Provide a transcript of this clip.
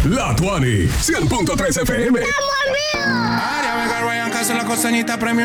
La Tuani, 100.3 FM. Área Vega, Ryan Castro, la costeñita premio.